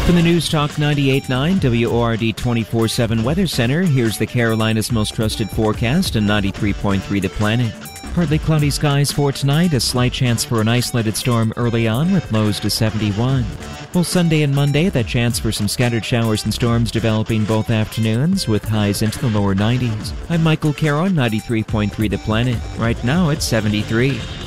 From the News Talk 98.9 WORD 24/7 Weather Center, here's the Carolinas' most trusted forecast and 93.3 The Planet. Partly cloudy skies for tonight, a slight chance for an isolated storm early on with lows to 71. Well, Sunday and Monday, that chance for some scattered showers and storms developing both afternoons with highs into the lower 90s. I'm Michael Caro, 93.3 The Planet. Right now it's 73.